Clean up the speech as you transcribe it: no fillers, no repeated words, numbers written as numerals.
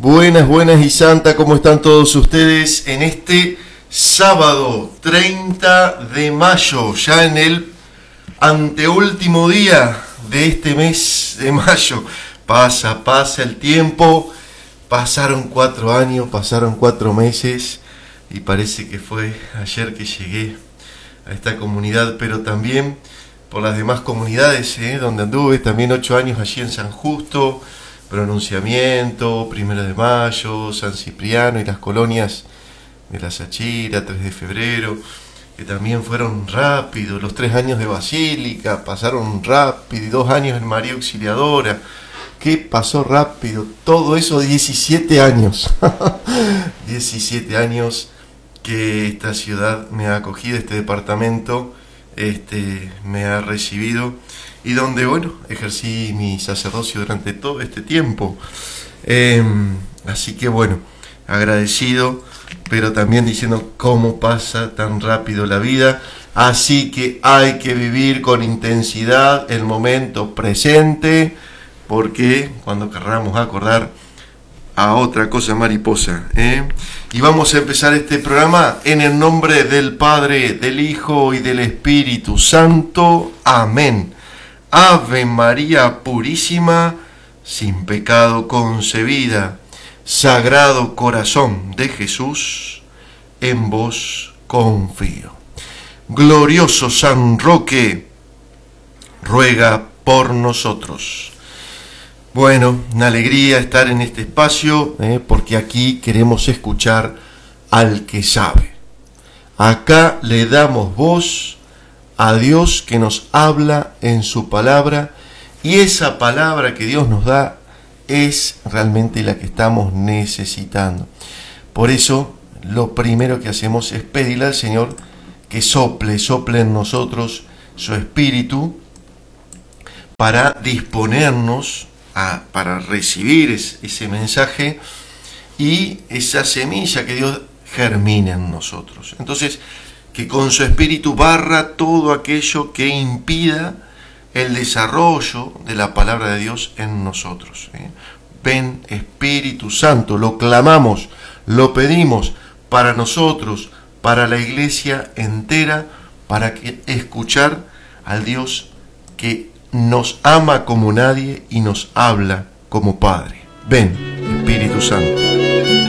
Buenas, buenas y santa, ¿cómo están todos ustedes en este sábado 30 de mayo, ya en el anteúltimo día de este mes de mayo? Pasa el tiempo, pasaron 4 años, pasaron 4 meses y parece que fue ayer que llegué a esta comunidad, pero también por las demás comunidades donde anduve, también 8 años allí en San Justo, Pronunciamiento, 1 de Mayo, San Cipriano y las colonias de La Sachira, 3 de febrero, que también fueron rápidos. Los 3 años de Basílica pasaron rápido, y 2 años en María Auxiliadora. ¿Qué pasó rápido? Todo eso, 17 años. 17 años que esta ciudad me ha acogido, este departamento me ha recibido, y donde, bueno, ejercí mi sacerdocio durante todo este tiempo. Así que, bueno, agradecido, pero también diciendo cómo pasa tan rápido la vida. Así que hay que vivir con intensidad el momento presente, porque cuando querramos acordar a otra cosa mariposa. Y vamos a empezar este programa en el nombre del Padre, del Hijo y del Espíritu Santo. Amén. Ave María Purísima, sin pecado concebida, Sagrado Corazón de Jesús, en vos confío. Glorioso San Roque, ruega por nosotros. Bueno, una alegría estar en este espacio, porque aquí queremos escuchar al que sabe. Acá le damos voz a Dios que nos habla en su palabra, y esa palabra que Dios nos da es realmente la que estamos necesitando. Por eso, lo primero que hacemos es pedirle al Señor que sople en nosotros su espíritu para disponernos para recibir ese mensaje y esa semilla que Dios germine en nosotros. Entonces, que con su espíritu barra todo aquello que impida el desarrollo de la palabra de Dios en nosotros. Ven Espíritu Santo, lo clamamos, lo pedimos para nosotros, para la iglesia entera, para escuchar al Dios que nos ama como nadie y nos habla como Padre. Ven, Espíritu Santo.